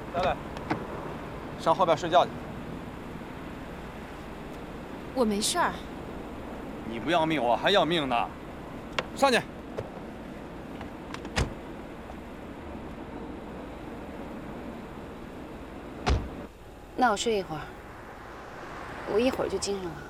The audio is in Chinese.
来来，上后边睡觉去。 我没事儿。 你不要命，我还要命呢。上去。 那我睡一会儿，我一会儿就精神了。